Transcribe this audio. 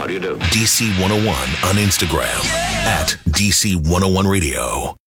How do you do? DC 101 on Instagram at DC 101 Radio.